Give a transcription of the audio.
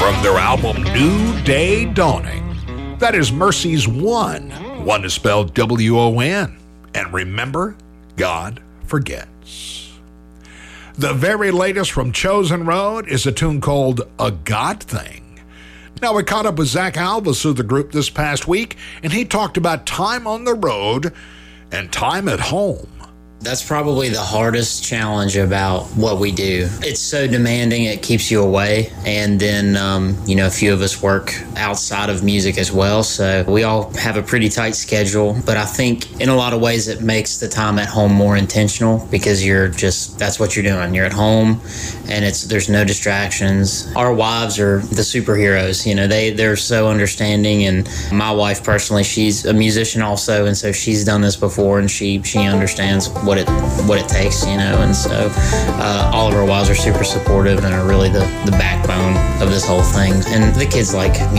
from their album New Day Dawning. That is Mercy's One. One is spelled W-O-N. And remember, God forgets. The very latest from Chosen Road is a tune called A God Thing. Now, we caught up with Zach Alvis of the group this past week, and he talked about time on the road and time at home. That's probably the hardest challenge about what we do. It's so demanding, it keeps you away. And then, a few of us work outside of music as well. So we all have a pretty tight schedule. But I think in a lot of ways it makes the time at home more intentional because that's what you're doing. You're at home and there's no distractions. Our wives are the superheroes. They're so understanding. And my wife personally, she's a musician also. And so she's done this before and she understands what it takes, and so all of our wives are super supportive and are really the backbone of this whole thing. And the kids like